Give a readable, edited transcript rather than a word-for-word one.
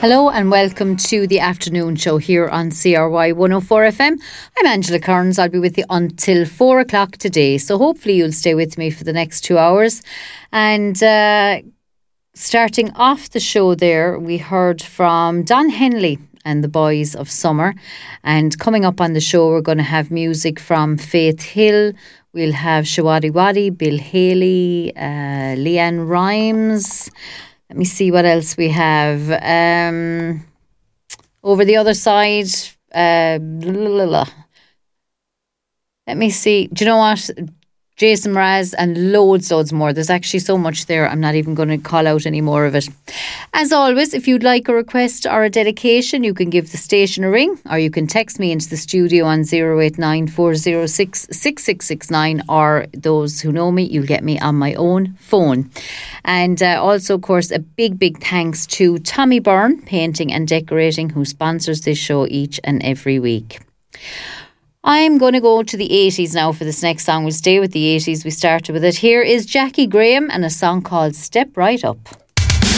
Hello and welcome to the afternoon show here on CRY 104 FM. I'm Angela Kearns. I'll be with you until 4 o'clock today. So hopefully you'll stay with me for the next 2 hours. And starting off the show there, we heard from Don Henley and the Boys of Summer. And coming up on the show, we're going to have music from Faith Hill. We'll have Shawadi Wadi, Bill Haley, Leanne Rimes. Let me see what else we have. Over the other side, let me see. Do you know what? Jason Mraz and loads more. There's actually so much there. I'm not even going to call out any more of it. As always, if you'd like a request or a dedication, you can give the station a ring or you can text me into the studio on 089 406 6669, or those who know me, you'll get me on my own phone. And also, of course, a big thanks to Tommy Byrne, Painting and Decorating, who sponsors this show each and every week. I'm going to go to the 80s now for this next song. We'll stay with the 80s. We started with it. Here is Jackie Graham and a song called Step Right Up.